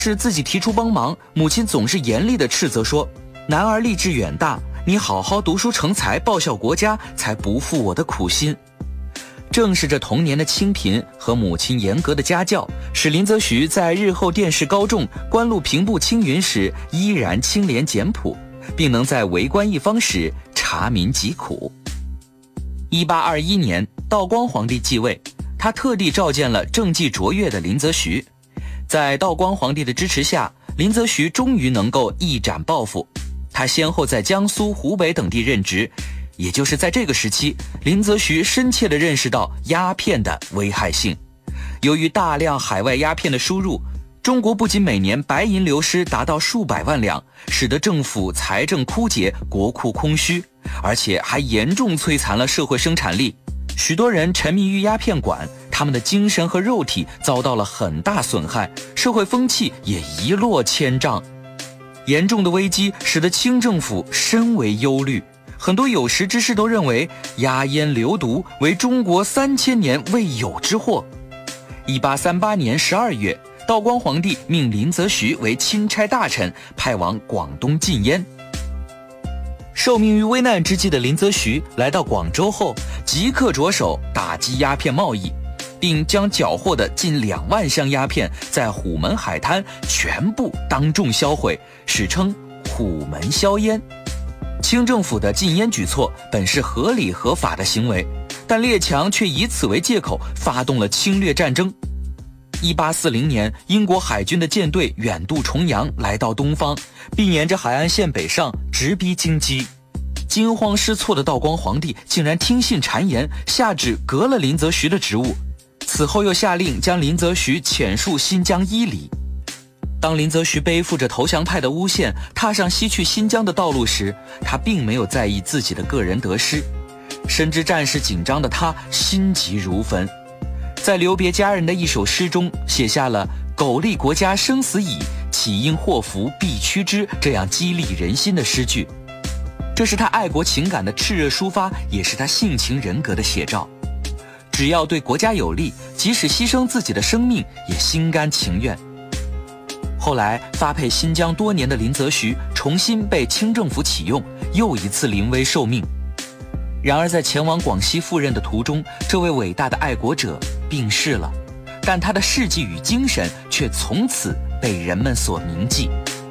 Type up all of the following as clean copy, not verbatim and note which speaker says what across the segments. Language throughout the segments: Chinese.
Speaker 1: 是自己提出帮忙，母亲总是严厉地斥责说：“男儿立志远大，你好好读书成才，报效国家，才不负我的苦心。”正是这童年的清贫和母亲严格的家教，使林则徐在日后殿试高中、官路平步青云时依然清廉简朴，并能在为官一方时察民疾苦。1821年，道光皇帝继位，他特地召见了政绩卓越的林则徐。在道光皇帝的支持下，林则徐终于能够一展抱负。他先后在江苏、湖北等地任职，也就是在这个时期，林则徐深切地认识到鸦片的危害性。由于大量海外鸦片的输入，中国不仅每年白银流失达到数百万两，使得政府财政枯竭，国库空虚，而且还严重摧残了社会生产力。许多人沉迷于鸦片馆，他们的精神和肉体遭到了很大损害，社会风气也一落千丈。严重的危机使得清政府深为忧虑，很多有识之士都认为鸦烟流毒为中国3000年未有之祸。1838年12月，道光皇帝命林则徐为钦差大臣，派往广东禁烟。受命于危难之际的林则徐来到广州后，即刻着手打击鸦片贸易，并将缴获的近2万箱鸦片在虎门海滩全部当众销毁，史称虎门销烟。清政府的禁烟举措本是合理合法的行为，但列强却以此为借口发动了侵略战争。1840年，英国海军的舰队远渡重洋来到东方，并沿着海岸线北上，直逼京畿。惊慌失措的道光皇帝竟然听信谗言，下旨革了林则徐的职务。此后又下令将林则徐遣戍新疆伊犁。当林则徐背负着投降派的诬陷，踏上西去新疆的道路时，他并没有在意自己的个人得失。深知战事紧张的他心急如焚，在留别家人的一首诗中写下了“苟利国家生死以，岂因祸福避趋之”这样激励人心的诗句。这是他爱国情感的炽热抒发，也是他性情人格的写照。只要对国家有利，即使牺牲自己的生命也心甘情愿。后来发配新疆多年的林则徐重新被清政府启用，又一次临危受命。然而在前往广西赴任的途中，这位伟大的爱国者病逝了，但他的事迹与精神却从此被人们所铭记。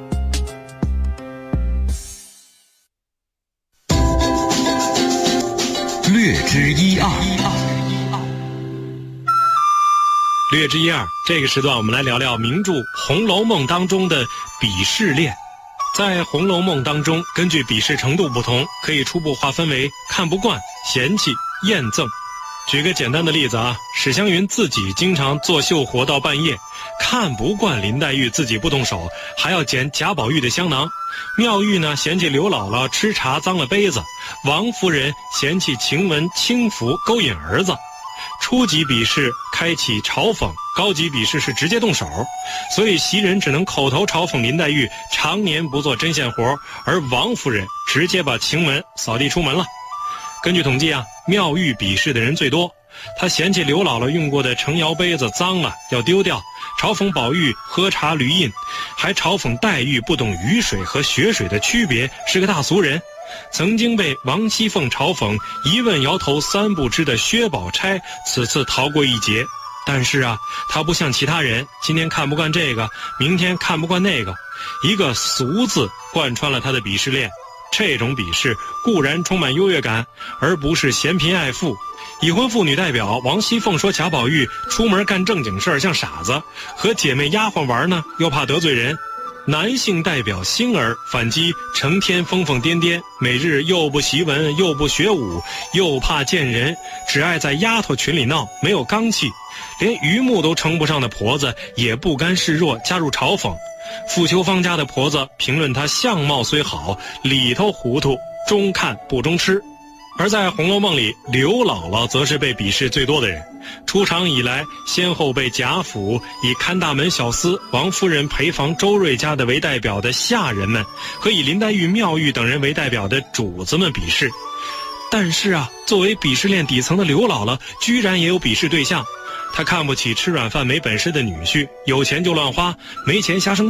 Speaker 2: 略知一二。
Speaker 3: 略知一二，这个时段我们来聊聊名著《红楼梦》当中的鄙视链。在《红楼梦》当中，根据鄙视程度不同，可以初步划分为看不惯、嫌弃、厌憎。举个简单的例子啊，史湘云自己经常作秀活到半夜，看不惯林黛玉自己不动手，还要捡贾宝玉的香囊。妙玉呢嫌弃刘姥姥吃茶脏了杯子，王夫人嫌弃晴雯轻浮勾引儿子。初级鄙视开启嘲讽，高级鄙视是直接动手，所以袭人只能口头嘲讽林黛玉常年不做针线活，而王夫人直接把晴雯扫地出门了。根据统计啊，妙玉鄙视的人最多，她嫌弃刘姥姥用过的成窑杯子脏了要丢掉，嘲讽宝玉喝茶驴印，还嘲讽黛玉不懂雨水和雪水的区别，是个大俗人。曾经被王熙凤嘲讽一问摇头三不知的薛宝钗，此次逃过一劫。但是啊，他不像其他人，今天看不惯这个，明天看不惯那个，一个俗字贯穿了他的鄙视链。这种鄙视固然充满优越感，而不是嫌贫爱富。已婚妇女代表王熙凤说贾宝玉出门干正经事儿像傻子，和姐妹丫鬟玩呢又怕得罪人。男性代表星儿反击成天疯疯癫癫，每日又不习文又不学武，又怕见人，只爱在丫头群里闹，没有刚气，连榆木都称不上的婆子也不甘示弱，加入嘲讽。傅秋芳家的婆子评论她相貌虽好，里头糊涂，中看不中吃。而在《红楼梦》里，刘姥姥则是被鄙视最多的人。出场以来，先后被贾府以看大门小厮王夫人陪房周瑞家的为代表的下人们，和以林黛玉、妙玉等人为代表的主子们鄙视。但是啊，作为鄙视链底层的刘姥姥，居然也有鄙视对象。 他看不起吃软饭没本事的女婿，有钱就乱花，没钱瞎生